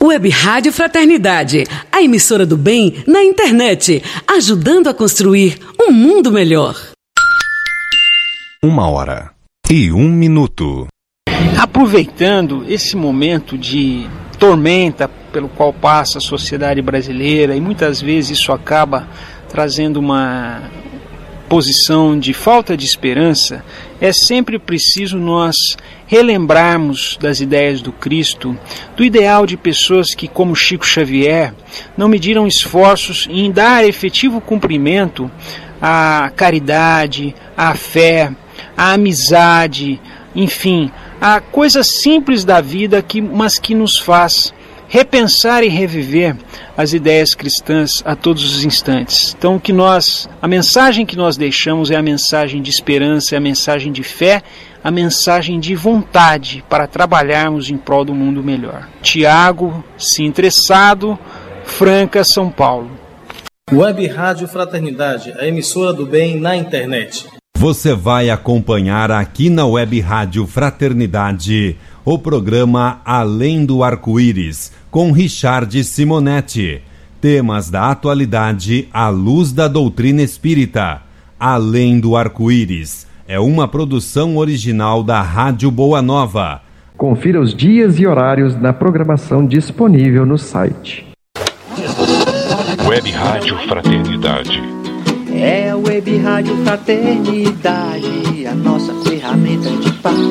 Web Rádio Fraternidade, a emissora do bem na internet, ajudando a construir um mundo melhor. 1h01. Aproveitando esse momento de tormenta pelo qual passa a sociedade brasileira, e muitas vezes isso acaba trazendo uma posição de falta de esperança, é sempre preciso nós relembrarmos das ideias do Cristo, do ideal de pessoas que, como Chico Xavier, não mediram esforços em dar efetivo cumprimento à caridade, à fé, à amizade, enfim, a coisas simples da vida, mas que nos faz repensar e reviver as ideias cristãs a todos os instantes. Então, a mensagem que nós deixamos é a mensagem de esperança, é a mensagem de fé, a mensagem de vontade para trabalharmos em prol do mundo melhor. Tiago, Sintressado, Franca, São Paulo. Web Rádio Fraternidade, a emissora do bem na internet. Você vai acompanhar aqui na Web Rádio Fraternidade o programa Além do Arco-Íris, com Richard Simonetti. Temas da atualidade à luz da doutrina espírita. Além do Arco-Íris é uma produção original da Rádio Boa Nova. Confira os dias e horários na programação disponível no site. Web Rádio Fraternidade. É a Web Rádio Fraternidade, a nossa ferramenta de paz.